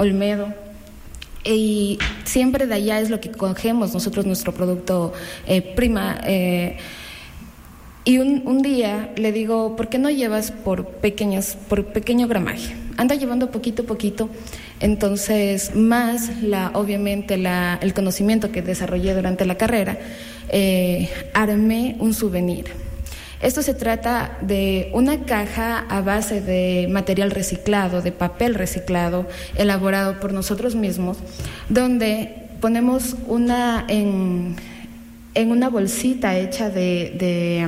Olmedo. Y siempre de allá es lo que cogemos nosotros, nuestro producto prima. Y un día le digo, ¿por qué no llevas por pequeño gramaje? Anda llevando poquito a poquito. Entonces, más obviamente el conocimiento que desarrollé durante la carrera, armé un souvenir. Esto se trata de una caja a base de material reciclado, de papel reciclado, elaborado por nosotros mismos, donde ponemos en una bolsita hecha de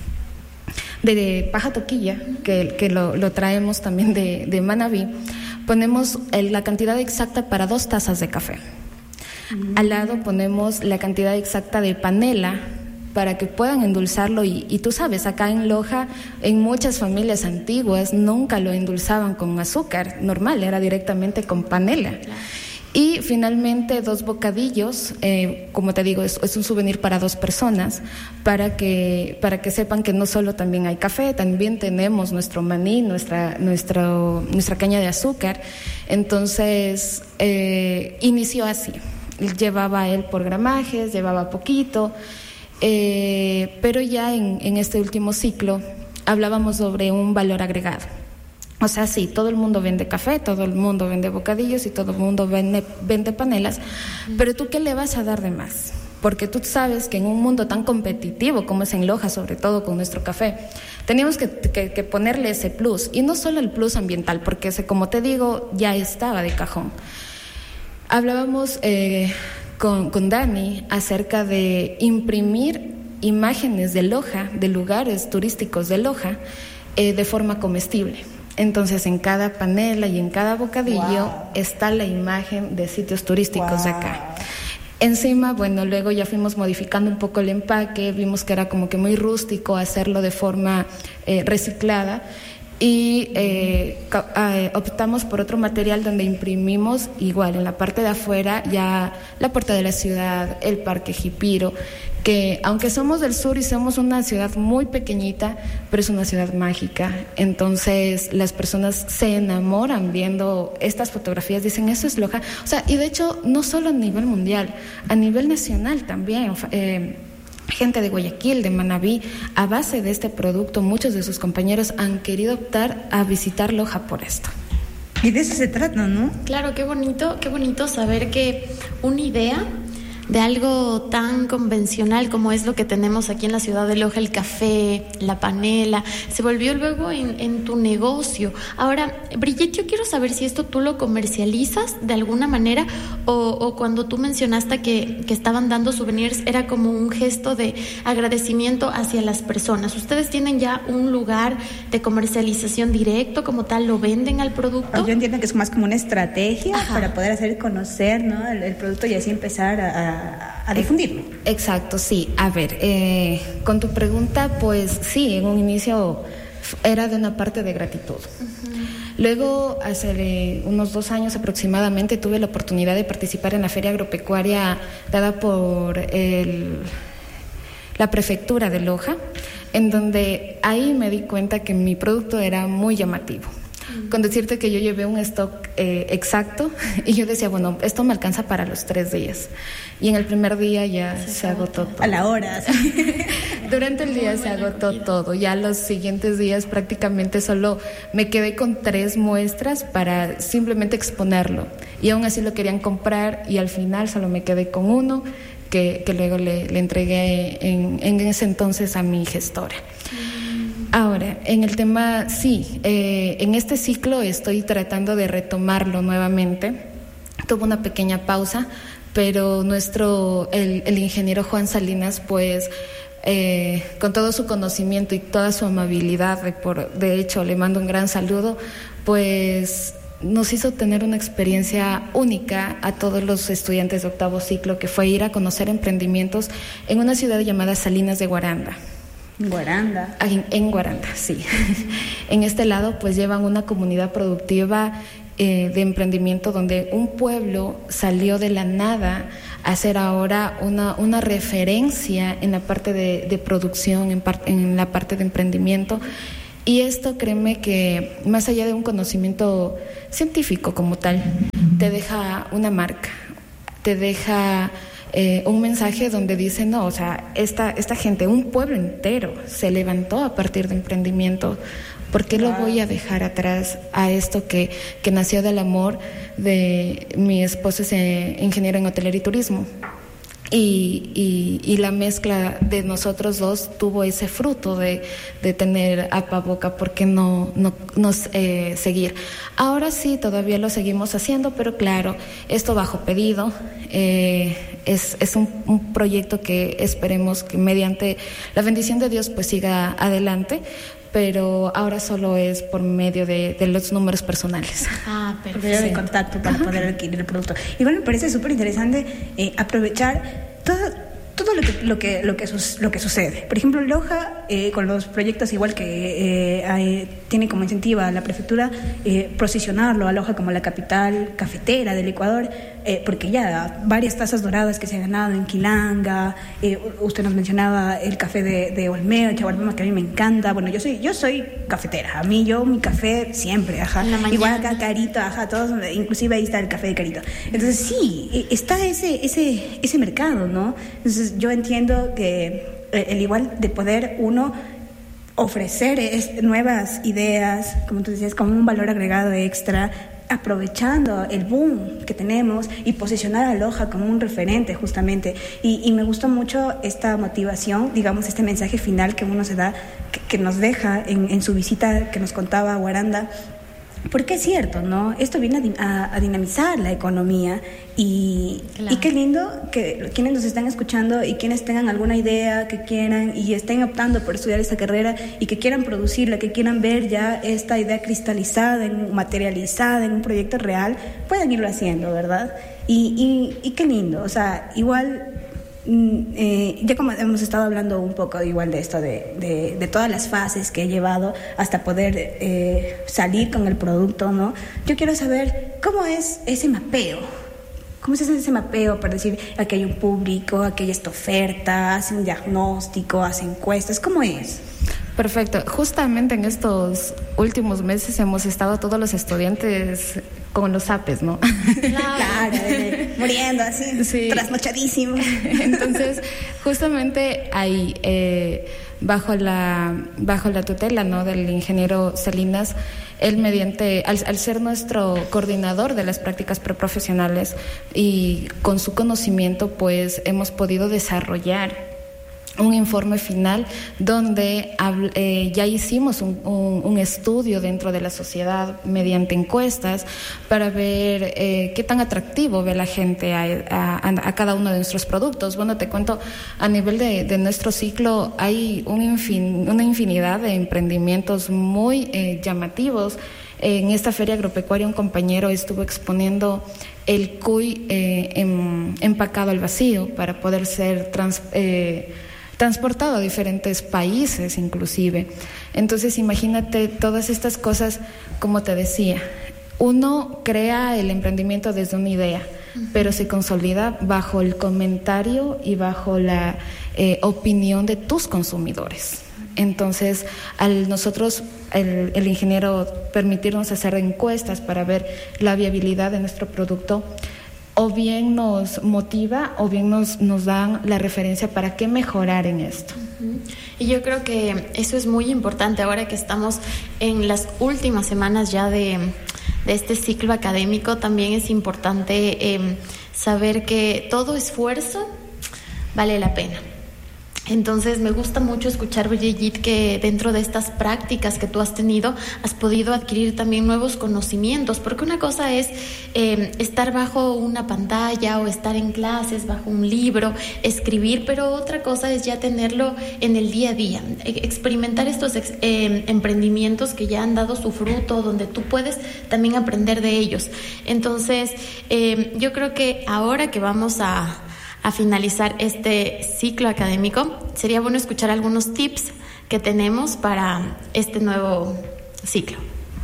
paja toquilla, que lo traemos también de Manabí. Ponemos la cantidad exacta para 2 tazas de café. Al lado ponemos la cantidad exacta de panela para que puedan endulzarlo y tú sabes, acá en Loja, en muchas familias antiguas nunca lo endulzaban con azúcar normal, era directamente con panela. Y finalmente 2 bocadillos, como te digo, es un souvenir para 2 personas, para que sepan que no solo también hay café, también tenemos nuestro maní, nuestra caña de azúcar. Entonces, inició así. Llevaba él por gramajes, llevaba poquito, pero ya en este último ciclo hablábamos sobre un valor agregado. O sea, sí, todo el mundo vende café, todo el mundo vende bocadillos y todo el mundo vende panelas, pero ¿tú qué le vas a dar de más? Porque tú sabes que en un mundo tan competitivo como es en Loja, sobre todo con nuestro café, teníamos que ponerle ese plus, y no solo el plus ambiental, porque ese, como te digo, ya estaba de cajón. Hablábamos con Dani acerca de imprimir imágenes de Loja, de lugares turísticos de Loja, de forma comestible. Entonces, en cada panela y en cada bocadillo está la imagen de sitios turísticos de acá. Encima, bueno, luego ya fuimos modificando un poco el empaque, vimos que era como que muy rústico hacerlo de forma reciclada, y optamos por otro material donde imprimimos igual en la parte de afuera ya la puerta de la ciudad, el Parque Jipiro, que aunque somos del sur y somos una ciudad muy pequeñita, pero es una ciudad mágica. Entonces las personas se enamoran viendo estas fotografías, dicen, eso es Loja. O sea, y de hecho no solo a nivel mundial, a nivel nacional también. Gente de Guayaquil, de Manabí, a base de este producto, muchos de sus compañeros han querido optar a visitar Loja por esto. Y de eso se trata, ¿no? Claro, qué bonito saber que una idea de algo tan convencional como es lo que tenemos aquí en la ciudad de Loja, el café, la panela, se volvió luego en tu negocio. Ahora, Brigitte, yo quiero saber si esto tú lo comercializas de alguna manera o cuando tú mencionaste que estaban dando souvenirs era como un gesto de agradecimiento hacia las personas. ¿Ustedes tienen ya un lugar de comercialización directo, como tal, lo venden al producto? Yo entiendo que es más como una estrategia para poder hacer conocer, ¿no?, el producto y así empezar a difundirlo. Exacto, sí. A ver, con tu pregunta, pues sí, en un inicio era de una parte de gratitud. Luego, hace unos 2 años aproximadamente, tuve la oportunidad de participar en la feria agropecuaria dada por la prefectura de Loja, en donde ahí me di cuenta que mi producto era muy llamativo. Con decirte que yo llevé un stock exacto y yo decía, bueno, esto me alcanza para los 3 días. Y en el primer día ya se agotó todo. A la hora. Sí. Durante el día se agotó todo. Ya los siguientes días prácticamente solo me quedé con 3 muestras para simplemente exponerlo. Y aún así lo querían comprar y al final solo me quedé con 1 que luego le entregué en ese entonces a mi gestora. Ahora, en el tema, sí, en este ciclo estoy tratando de retomarlo nuevamente. Tuvo una pequeña pausa, pero el ingeniero Juan Salinas, pues, con todo su conocimiento y toda su amabilidad, de hecho le mando un gran saludo, pues nos hizo tener una experiencia única a todos los estudiantes de 8º ciclo, que fue ir a conocer emprendimientos en una ciudad llamada Salinas de Guaranda. Guaranda. En Guaranda, sí. En este lado, pues llevan una comunidad productiva de emprendimiento donde un pueblo salió de la nada a ser ahora una referencia en la parte de producción, en la parte de emprendimiento. Y esto, créeme que más allá de un conocimiento científico como tal, te deja una marca, te deja un mensaje donde dice, no, o sea, esta gente, un pueblo entero se levantó a partir de emprendimiento. ¿Por qué lo voy a dejar atrás a esto que nació del amor de mi esposo es ingeniero en hotelería y turismo? Y la mezcla de nosotros dos tuvo ese fruto de tener Apaboca. ¿Por qué no seguir? Ahora sí, todavía lo seguimos haciendo, pero claro, esto bajo pedido. Es un proyecto que esperemos que mediante la bendición de Dios pues siga adelante, pero ahora solo es por medio de los números personales. Perfecto. Por medio de contacto para poder adquirir el producto. Igual me parece súper interesante aprovechar todo lo que sucede. Por ejemplo, Loja, con los proyectos igual que tiene como incentiva la prefectura posicionarlo a Loja como la capital cafetera del Ecuador, porque ya varias tazas doradas que se han ganado en Quilanga, usted nos mencionaba el café de Olmedo, Chaguarpama, que a mí me encanta. Bueno, yo soy cafetera, mi café siempre, igual acá Carito, todos, inclusive ahí está el café de Carito. Entonces sí, está ese mercado, ¿no? Entonces yo entiendo que el igual de poder uno ofrecer nuevas ideas, como tú decías, como un valor agregado extra, aprovechando el boom que tenemos y posicionar a Loja como un referente justamente. Y me gustó mucho esta motivación, digamos, este mensaje final que uno se da, que nos deja en su visita que nos contaba Guaranda. Porque es cierto, ¿no? Esto viene a dinamizar la economía y qué lindo que quienes nos están escuchando y quienes tengan alguna idea que quieran y estén optando por estudiar esta carrera y que quieran producirla, que quieran ver ya esta idea cristalizada, materializada en un proyecto real, puedan irlo haciendo, ¿verdad? Y qué lindo, o sea, igual... ya como hemos estado hablando un poco igual de esto de todas las fases que he llevado hasta poder salir con el producto, ¿no? Yo quiero saber cómo es ese mapeo. ¿Cómo se hace ese mapeo para decir aquí hay un público, aquí hay esta oferta, hace un diagnóstico, hace encuestas? ¿Cómo es? Perfecto. Justamente en estos últimos meses hemos estado todos los estudiantes con los apes, ¿no? Claro, muriendo así, sí, trasnochadísimos. Entonces, justamente ahí, bajo la tutela, ¿no?, del ingeniero Salinas, él mediante, al ser nuestro coordinador de las prácticas preprofesionales y con su conocimiento, pues hemos podido desarrollar un informe final donde ya hicimos un estudio dentro de la sociedad mediante encuestas para ver qué tan atractivo ve la gente a cada uno de nuestros productos. Bueno, te cuento, a nivel de nuestro ciclo hay una infinidad de emprendimientos muy llamativos. En esta feria agropecuaria un compañero estuvo exponiendo el cuy empacado al vacío para poder ser transportado a diferentes países inclusive. Entonces imagínate todas estas cosas, como te decía, uno crea el emprendimiento desde una idea, pero se consolida bajo el comentario y bajo la opinión de tus consumidores. Entonces, al nosotros, el ingeniero, permitirnos hacer encuestas para ver la viabilidad de nuestro producto, o bien nos motiva o bien nos dan la referencia para qué mejorar en esto. Y yo creo que eso es muy importante ahora que estamos en las últimas semanas ya de este ciclo académico. También es importante saber que todo esfuerzo vale la pena. Entonces me gusta mucho escuchar, Brigitte, que dentro de estas prácticas que tú has tenido has podido adquirir también nuevos conocimientos, porque una cosa es estar bajo una pantalla o estar en clases, bajo un libro, escribir, pero otra cosa es ya tenerlo en el día a día, experimentar estos emprendimientos que ya han dado su fruto, donde tú puedes también aprender de ellos. Entonces yo creo que ahora que vamos a finalizar este ciclo académico, sería bueno escuchar algunos tips que tenemos para este nuevo ciclo.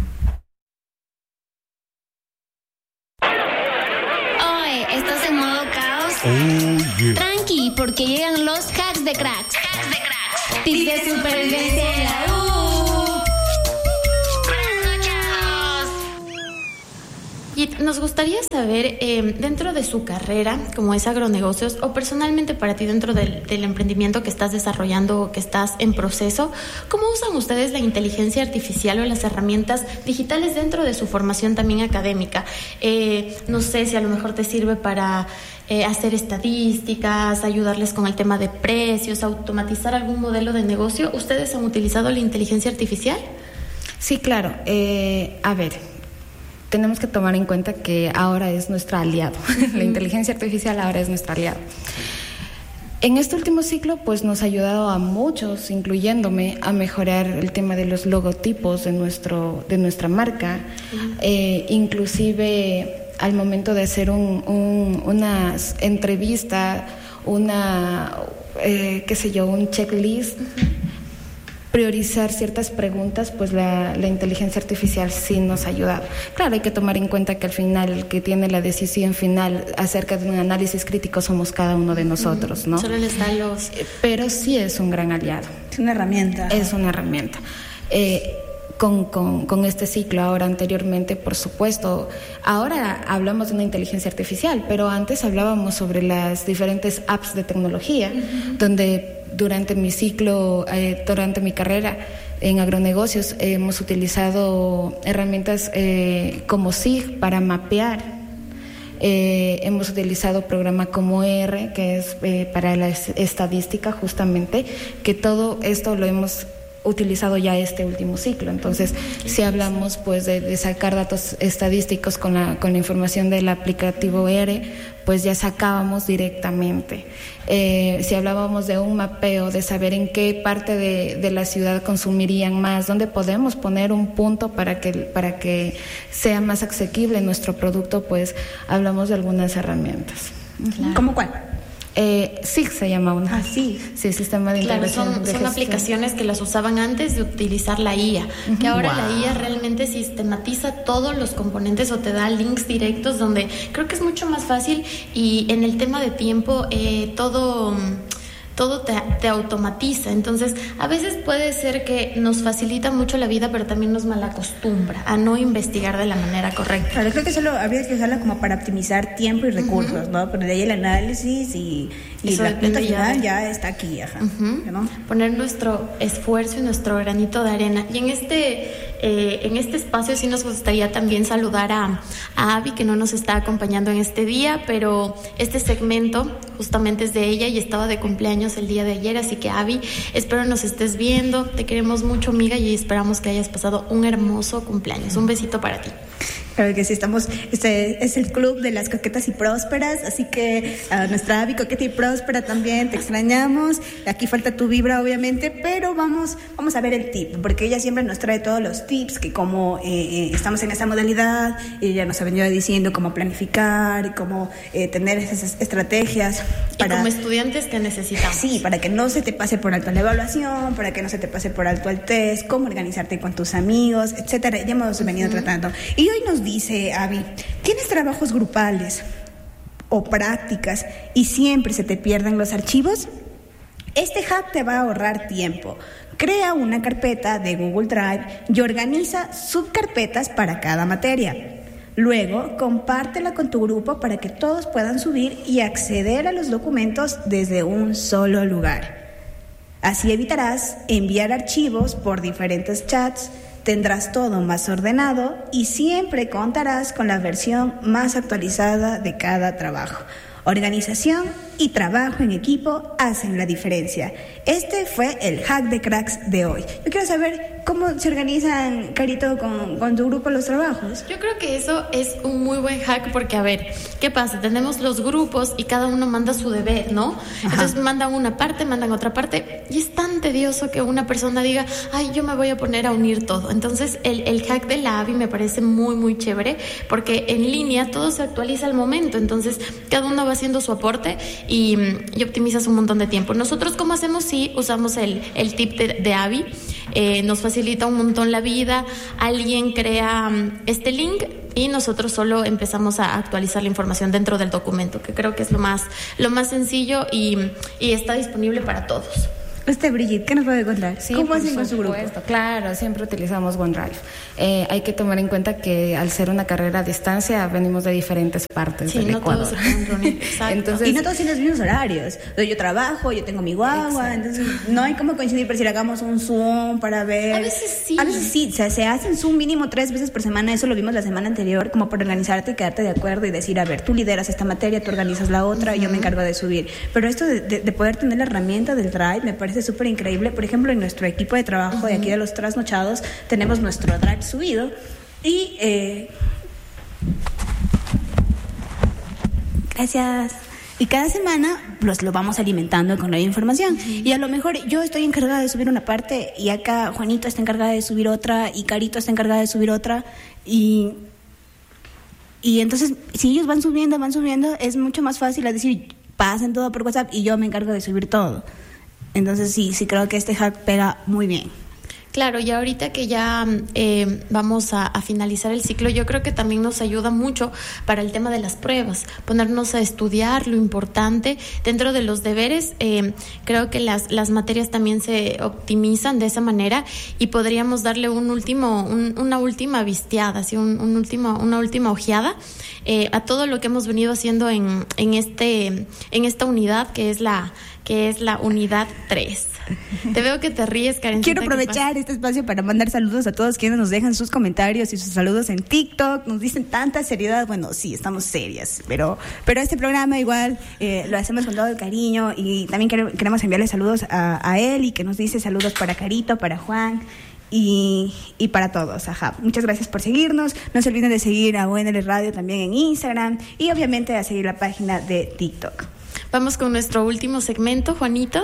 Oye, ¿estás en modo caos? Oh, yeah. Tranqui, porque llegan los hacks de cracks. Tips de supervivencia en la U. Y Pete, nos gustaría saber, dentro de su carrera, como es agronegocios, o personalmente para ti dentro del emprendimiento que estás desarrollando o que estás en proceso, ¿cómo usan ustedes la inteligencia artificial o las herramientas digitales dentro de su formación también académica? No sé si a lo mejor te sirve para hacer estadísticas, ayudarles con el tema de precios, automatizar algún modelo de negocio. ¿Ustedes han utilizado la inteligencia artificial? Sí, claro. A ver, tenemos que tomar en cuenta que ahora es nuestro aliado. La inteligencia artificial ahora es nuestro aliado. En este último ciclo, pues nos ha ayudado a muchos, incluyéndome, a mejorar el tema de los logotipos de nuestra marca, inclusive al momento de hacer una entrevista, un checklist, priorizar ciertas preguntas, pues la inteligencia artificial sí nos ha ayudado. Claro, hay que tomar en cuenta que al final el que tiene la decisión final acerca de un análisis crítico somos cada uno de nosotros, ¿no? Solo les da los... Pero sí es un gran aliado. Es una herramienta. Es una herramienta. Con este ciclo, ahora anteriormente, por supuesto, ahora hablamos de una inteligencia artificial, pero antes hablábamos sobre las diferentes apps de tecnología, donde durante mi ciclo, durante mi carrera en agronegocios, hemos utilizado herramientas como SIG para mapear. Hemos utilizado programa como R, que es para la estadística, justamente, que todo esto lo hemos utilizado ya este último ciclo. Entonces, si hablamos pues de sacar datos estadísticos con la información del aplicativo R, pues ya sacábamos directamente. Si hablábamos de un mapeo, de saber en qué parte de la ciudad consumirían más, dónde podemos poner un punto para que sea más asequible nuestro producto, pues hablamos de algunas herramientas. Claro. ¿Cómo cuál? SIG se llama una. Sí, sistema de integración. Son aplicaciones que las usaban antes de utilizar la IA, que ahora la IA realmente sistematiza todos los componentes o te da links directos, donde creo que es mucho más fácil, y en el tema de tiempo todo te automatiza. Entonces, a veces puede ser que nos facilita mucho la vida, pero también nos malacostumbra a no investigar de la manera correcta. Claro, creo que solo habría que usarla como para optimizar tiempo y recursos, ¿no? Pero de ahí el análisis y la planta final ya está aquí, ¿no? Poner nuestro esfuerzo y nuestro granito de arena. Y en este espacio sí nos gustaría también saludar a Abby, que no nos está acompañando en este día, pero este segmento justamente es de ella y estaba de cumpleaños el día de ayer, así que Abby, espero nos estés viendo, te queremos mucho, amiga, y esperamos que hayas pasado un hermoso cumpleaños. Un besito para ti. Claro que sí, este es el club de las coquetas y prósperas, así que a nuestra Abby coqueta y próspera también te extrañamos. Aquí falta tu vibra, obviamente, pero vamos a ver el tip, porque ella siempre nos trae todos los tips, que como estamos en esta modalidad, ella nos ha venido diciendo cómo planificar y cómo tener esas estrategias. Y como estudiantes que necesitamos. Sí, para que no se te pase por alto la evaluación, para que no se te pase por alto el test, cómo organizarte con tus amigos, etcétera. Ya hemos venido tratando. Y hoy nos dice Abby, ¿tienes trabajos grupales o prácticas y siempre se te pierden los archivos? Este hack te va a ahorrar tiempo. Crea una carpeta de Google Drive y organiza subcarpetas para cada materia. Luego, compártela con tu grupo para que todos puedan subir y acceder a los documentos desde un solo lugar. Así evitarás enviar archivos por diferentes chats, tendrás todo más ordenado y siempre contarás con la versión más actualizada de cada trabajo. Organización y trabajo en equipo hacen la diferencia. Este fue el hack de cracks de hoy. Yo quiero saber cómo se organizan, Carito, con tu grupo los trabajos. Yo creo que eso es un muy buen hack porque, a ver, ¿qué pasa? Tenemos los grupos y cada uno manda su deber, ¿no? Ajá. Entonces mandan una parte, mandan otra parte y es tan tedioso que una persona diga, ay, yo me voy a poner a unir todo. Entonces el hack de la Abby me parece muy, muy chévere porque en línea todo se actualiza al momento. Entonces cada uno va haciendo su aporte y optimizas un montón de tiempo. Nosotros, ¿cómo hacemos? Sí, usamos el tip de Abby. Nos facilita un montón la vida. Alguien crea este link y nosotros solo empezamos a actualizar la información dentro del documento, que creo que es lo más sencillo y está disponible para todos. Usted, Brigitte, ¿qué nos puede contar? Sí, ¿Cómo hacen con su grupo? Claro, siempre utilizamos OneDrive. Hay que tomar en cuenta que al ser una carrera a distancia venimos de diferentes partes del Ecuador. Todos se pueden reunir. Entonces, y no todos tienen los mismos horarios. Yo trabajo, yo tengo mi guagua, entonces no hay como coincidir, pero si le hagamos un Zoom para ver. A veces sí. O sea, se hacen Zoom mínimo 3 veces por semana, eso lo vimos la semana anterior, como para organizarte y quedarte de acuerdo y decir, a ver, tú lideras esta materia, tú organizas la otra, y yo me encargo de subir. Pero esto de poder tener la herramienta del Drive me parece súper increíble. Por ejemplo, en nuestro equipo de trabajo de aquí de los trasnochados tenemos nuestro Drive subido y gracias. Y cada semana lo vamos alimentando con nueva información. Y a lo mejor yo estoy encargada de subir una parte y acá Juanito está encargada de subir otra y Carito está encargada de subir otra y entonces si ellos van subiendo es mucho más fácil decir pasen todo por WhatsApp y yo me encargo de subir todo. Entonces sí creo que este hack pega muy bien. Claro, y ahorita que ya vamos a finalizar el ciclo, yo creo que también nos ayuda mucho para el tema de las pruebas, ponernos a estudiar lo importante. Dentro de los deberes, creo que las materias también se optimizan de esa manera y podríamos darle una última visteada, ¿sí? una última ojeada a todo lo que hemos venido haciendo en esta unidad que es la unidad 3. Te veo que te ríes, Karen. Quiero aprovechar este espacio para mandar saludos a todos quienes nos dejan sus comentarios y sus saludos en TikTok. Nos dicen tanta seriedad. Bueno, sí, estamos serias, pero este programa igual lo hacemos con todo el cariño y también queremos enviarle saludos a él y que nos dice saludos para Carito, para Juan y para todos. Ajá. Muchas gracias por seguirnos. No se olviden de seguir a UNL Radio también en Instagram y obviamente a seguir la página de TikTok. Vamos con nuestro último segmento, Juanito.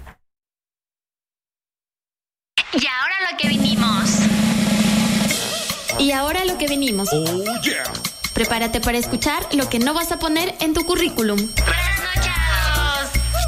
Y ahora lo que vinimos. Y ahora lo que vinimos. Oh, yeah. Prepárate para escuchar lo que no vas a poner en tu currículum. ¡Trasnochados!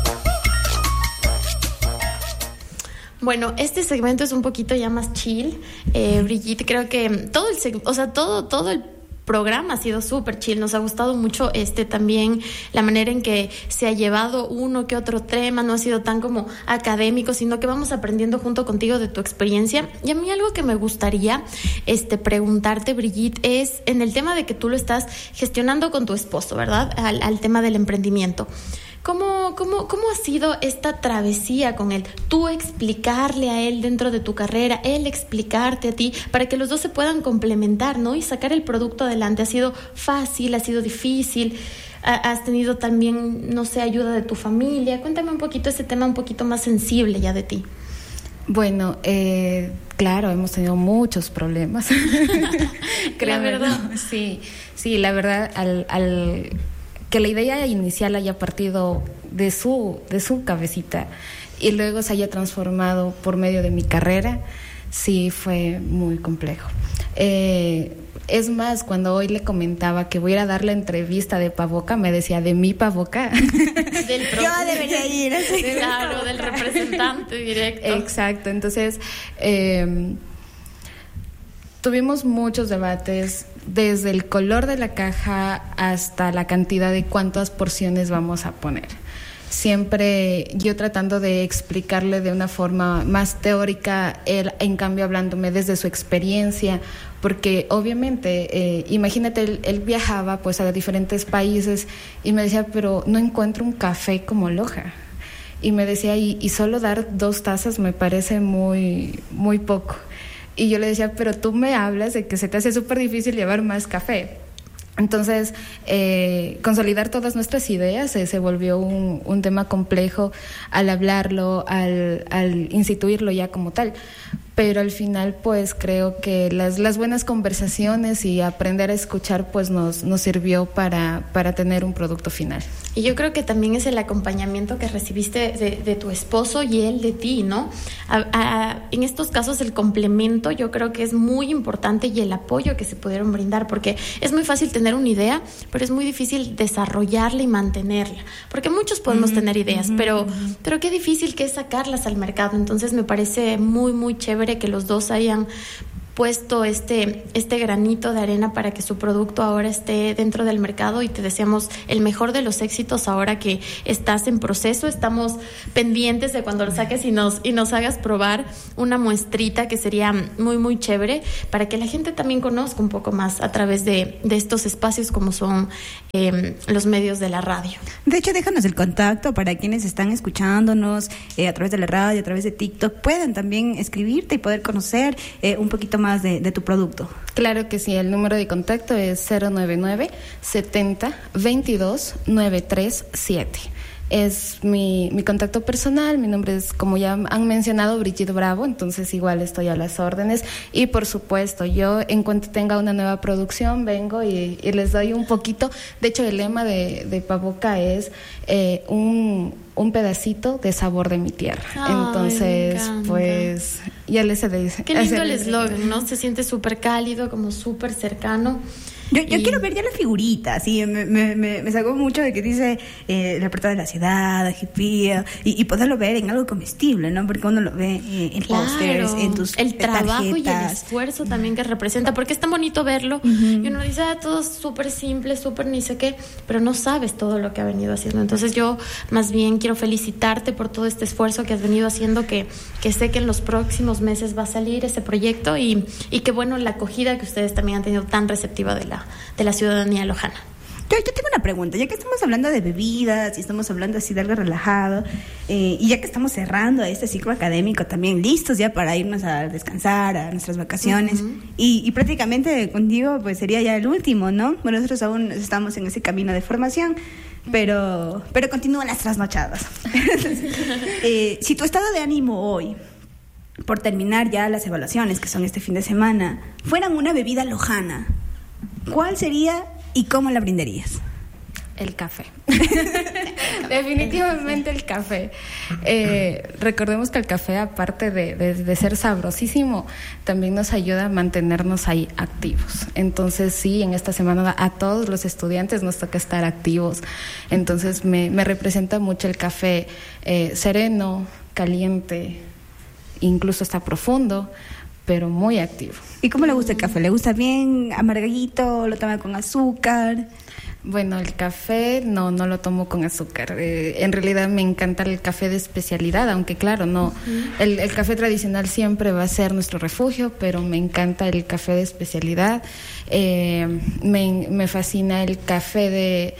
Bueno, este segmento es un poquito ya más chill. Brigitte, creo que todo el programa ha sido súper chill, nos ha gustado mucho también la manera en que se ha llevado uno que otro tema, no ha sido tan como académico, sino que vamos aprendiendo junto contigo de tu experiencia. Y a mí algo que me gustaría preguntarte, Brigitte, es en el tema de que tú lo estás gestionando con tu esposo, ¿verdad? Al tema del emprendimiento. ¿Cómo ha sido esta travesía con él? Tú explicarle a él dentro de tu carrera, él explicarte a ti, para que los dos se puedan complementar, ¿no? Y sacar el producto adelante. ¿Ha sido fácil? ¿Ha sido difícil? ¿Has tenido también, no sé, ayuda de tu familia? Cuéntame un poquito ese tema un poquito más sensible ya de ti. Bueno, claro, hemos tenido muchos problemas. La verdad. Sí, la verdad, al que la idea inicial haya partido de su cabecita y luego se haya transformado por medio de mi carrera, sí fue muy complejo. Es más, cuando hoy le comentaba que voy a ir a dar la entrevista de Pavoca, me decía, ¿de mi Pavoca? Yo debería ir. Claro, del representante directo. Exacto, entonces tuvimos muchos debates, desde el color de la caja hasta la cantidad de cuántas porciones vamos a poner. Siempre yo tratando de explicarle de una forma más teórica, él en cambio hablándome desde su experiencia, porque obviamente, imagínate, él viajaba pues a diferentes países y me decía, pero no encuentro un café como Loja. Y me decía, y solo dar 2 tazas me parece muy, muy poco. Y yo le decía, pero tú me hablas de que se te hace súper difícil llevar más café. Entonces, consolidar todas nuestras ideas se volvió un tema complejo al hablarlo, al instituirlo ya como tal. Pero al final, pues, creo que las buenas conversaciones y aprender a escuchar, pues, nos sirvió para tener un producto final. Y yo creo que también es el acompañamiento que recibiste de tu esposo y él de ti, ¿no? En estos casos el complemento yo creo que es muy importante y el apoyo que se pudieron brindar, porque es muy fácil tener una idea, pero es muy difícil desarrollarla y mantenerla, porque muchos podemos tener ideas, pero qué difícil que es sacarlas al mercado. Entonces me parece muy, muy chévere que los dos hayan puesto este granito de arena para que su producto ahora esté dentro del mercado, y te deseamos el mejor de los éxitos ahora que estás en proceso. Estamos pendientes de cuando lo saques y nos hagas probar una muestrita, que sería muy, muy chévere para que la gente también conozca un poco más a través de estos espacios como son los medios de la radio. De hecho, déjanos el contacto para quienes están escuchándonos a través de la radio, a través de TikTok, puedan también escribirte y poder conocer un poquito más de tu producto. Claro que sí, el número de contacto es 099 70 22 937. Es mi contacto personal. Mi nombre es, como ya han mencionado, Brigitte Bravo, entonces igual estoy a las órdenes. Y por supuesto, yo en cuanto tenga una nueva producción vengo y les doy un poquito. De hecho, el lema de Pavoca es un pedacito de sabor de mi tierra. Ay, entonces, pues ya les dice. Qué lindo el eslogan, ¿no? Se siente súper cálido, como súper cercano. Yo quiero ver ya la figurita, sí, me sacó mucho de que dice la portada de la ciudad, hippie, y poderlo ver en algo comestible, ¿no? Porque uno lo ve en pósters, en tus el trabajo tarjetas. Y el esfuerzo también que representa, porque es tan bonito verlo, y uno dice, todo es súper simple, súper ni sé qué, pero no sabes todo lo que ha venido haciendo. Entonces yo más bien quiero felicitarte por todo este esfuerzo que has venido haciendo, que sé que en los próximos meses va a salir ese proyecto, y que bueno, la acogida que ustedes también han tenido tan receptiva de la ciudadanía lojana. Yo tengo una pregunta, ya que estamos hablando de bebidas y estamos hablando así de algo relajado, y ya que estamos cerrando este ciclo académico también, listos ya para irnos a descansar a nuestras vacaciones, y prácticamente contigo pues sería ya el último, ¿no? Bueno, nosotros aún estamos en ese camino de formación, pero continúan las trasnochadas. Si tu estado de ánimo hoy, por terminar ya las evaluaciones que son este fin de semana, fueran una bebida lojana, ¿cuál sería y cómo la brindarías? El café. Definitivamente el café. Recordemos que el café, aparte de ser sabrosísimo, también nos ayuda a mantenernos ahí activos. Entonces sí, en esta semana a todos los estudiantes nos toca estar activos. Entonces me representa mucho el café sereno, caliente, incluso está profundo, pero muy activo. ¿Y cómo le gusta el café? ¿Le gusta bien amargadito? ¿Lo toma con azúcar? Bueno, el café no lo tomo con azúcar. En realidad me encanta el café de especialidad, aunque claro, no, el café tradicional siempre va a ser nuestro refugio, pero me encanta el café de especialidad. Me fascina el café de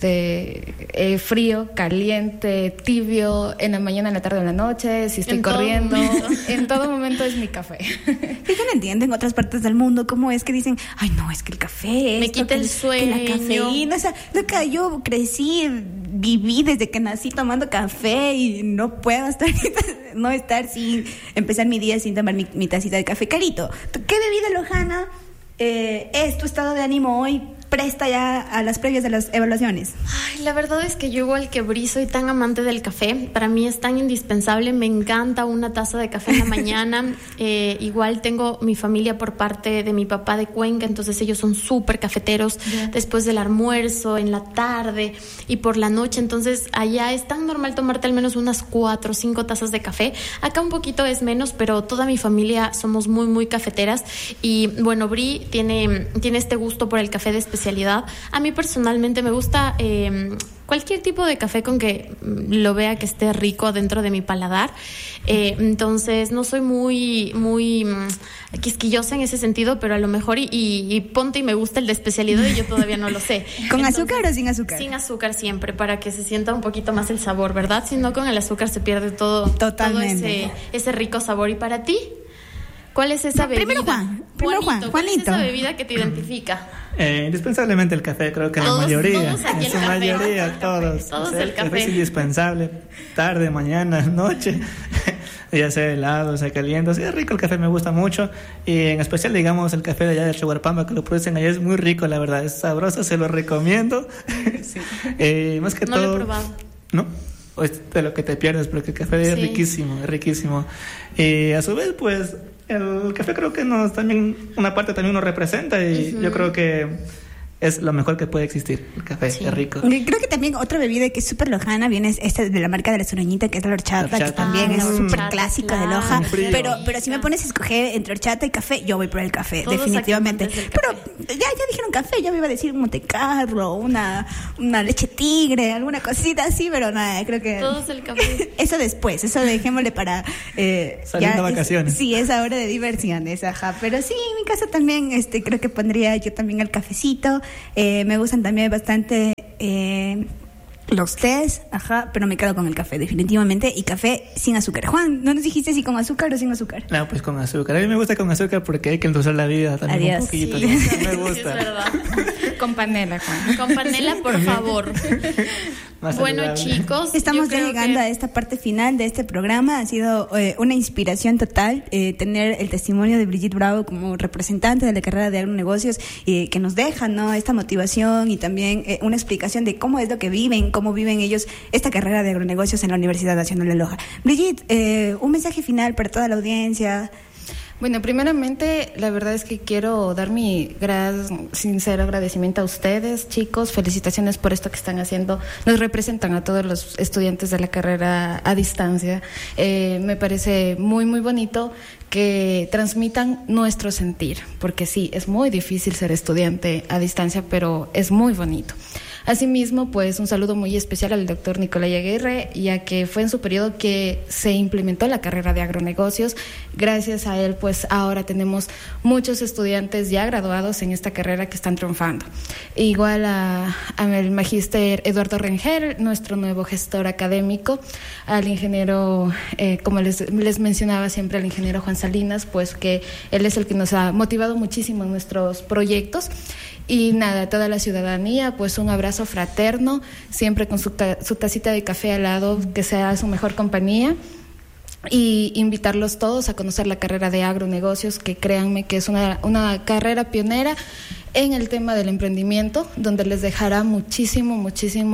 frío, caliente, tibio, en la mañana, en la tarde o en la noche, si estoy corriendo, en todo momento es mi café. Y yo no entiendo en otras partes del mundo cómo es que dicen, ay no, es que el café me quita el sueño, que la cafeína, o sea, loca, yo viví desde que nací tomando café y no puedo estar sin empezar mi día sin tomar mi tacita de café. Carito, ¿qué bebida lojana es tu estado de ánimo hoy? Presta ya a las previas de las evaluaciones. Ay, la verdad es que yo, igual que Bri, soy tan amante del café. Para mí es tan indispensable. Me encanta una taza de café en la mañana. Igual tengo mi familia por parte de mi papá de Cuenca, entonces ellos son súper cafeteros. Después del almuerzo, en la tarde y por la noche. Entonces allá es tan normal tomarte al menos unas 4 o 5 tazas de café. Acá un poquito es menos, pero toda mi familia somos muy, muy cafeteras. Y bueno, Bri tiene este gusto por el café de especialidad. A mí personalmente me gusta cualquier tipo de café con que lo vea que esté rico dentro de mi paladar. Entonces no soy muy quisquillosa en ese sentido, pero a lo mejor y ponte y me gusta el de especialidad y yo todavía no lo sé. ¿Con azúcar o sin azúcar? Sin azúcar siempre, para que se sienta un poquito más el sabor, ¿verdad? Si no, con el azúcar se pierde todo ese rico sabor. ¿Y para ti? ¿Cuál es esa bebida? Primero Juanito. ¿Cuál es esa bebida que te identifica? Indispensablemente el café, creo que todos, la mayoría. Todos aquí en su mayoría, todos. Todos o sea, el café. Es indispensable, tarde, mañana, noche, ya sea helado, sea caliente. O sea, es rico el café, me gusta mucho. Y en especial, digamos, el café de allá de Chuguarpamba, que lo producen allá, es muy rico, la verdad. Es sabroso, se lo recomiendo. Sí. Más que no todo. Lo he probado. ¿No? O es de lo que te pierdes, porque el café es riquísimo, es riquísimo. Y a su vez, pues, el café creo que también una parte también nos representa y yo creo que es lo mejor que puede existir. El café es rico. Creo que también otra bebida que es súper lojana viene esta de la marca de la Sureñita, que es la horchata, que también es súper clásica de Loja. Pero si me pones a escoger entre horchata y café, yo voy por el café, todos definitivamente. Pero ya dijeron café, yo me iba a decir un Montecarlo, una leche tigre, alguna cosita así, pero nada, creo que todos el café. Eso después, eso dejémosle para saliendo vacaciones. Sí, esa hora de diversiones, ajá. Pero sí, en mi caso también creo que pondría yo también el cafecito. Me gustan también bastante los tés, ajá, pero me quedo con el café definitivamente, y café sin azúcar. Juan, ¿no nos dijiste si con azúcar o sin azúcar? No, pues con azúcar. A mí me gusta con azúcar porque hay que endulzar la vida también. Adiós. Un poquito. Sí, me gusta. es verdad. Con panela, Juan. Con panela, por favor. Bueno, chicos, estamos ya llegando a esta parte final de este programa. Ha sido una inspiración total tener el testimonio de Brigitte Bravo como representante de la carrera de agronegocios, que nos deja, ¿no?, esta motivación y también una explicación de cómo es lo que viven, cómo viven ellos esta carrera de agronegocios en la Universidad Nacional de Loja. Brigitte, un mensaje final para toda la audiencia. Bueno, primeramente, la verdad es que quiero dar mi sincero agradecimiento a ustedes, chicos. Felicitaciones por esto que están haciendo. Nos representan a todos los estudiantes de la carrera a distancia. Me parece muy, muy bonito que transmitan nuestro sentir, porque sí, es muy difícil ser estudiante a distancia, pero es muy bonito. Asimismo, pues un saludo muy especial al doctor Nicolai Aguirre, ya que fue en su periodo que se implementó la carrera de agronegocios. Gracias a él, pues ahora tenemos muchos estudiantes ya graduados en esta carrera que están triunfando. Igual al magíster Eduardo Rengel, nuestro nuevo gestor académico, al ingeniero, como les mencionaba siempre, al ingeniero Juan Salinas, pues que él es el que nos ha motivado muchísimo en nuestros proyectos. Y nada, toda la ciudadanía, pues un abrazo fraterno, siempre con su tacita de café al lado, que sea su mejor compañía, y invitarlos todos a conocer la carrera de agronegocios, que créanme que es una carrera pionera en el tema del emprendimiento, donde les dejará muchísimo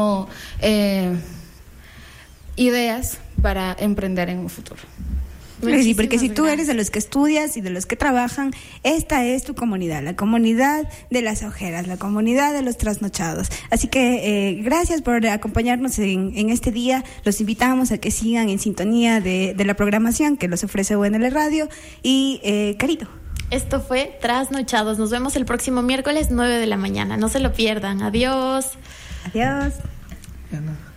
ideas para emprender en un futuro. Sí, porque si tú eres de los que estudias y de los que trabajan, esta es tu comunidad, la comunidad de las ojeras, la comunidad de los trasnochados. Así que gracias por acompañarnos en este día. Los invitamos a que sigan en sintonía de la programación que los ofrece UNL Radio. Y Carito. Esto fue Trasnochados. Nos vemos el próximo miércoles 9 de la mañana. No se lo pierdan. Adiós. Adiós. Ya no.